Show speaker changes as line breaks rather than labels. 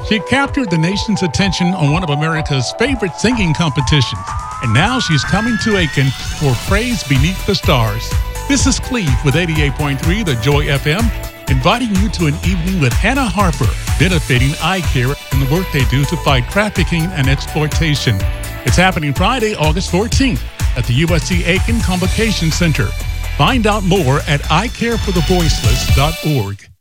She captured the nation's attention on one of America's favorite singing competitions, and now she's coming to Aiken for Praise Beneath the Stars. This is Cleve with 88.3 The Joy FM, inviting you to an evening with Hannah Harper, benefiting eye care and the work they do to fight trafficking and exploitation. It's happening Friday, August 14th at the USC Aiken Convocation Center. Find out more at icareforthevoiceless.org.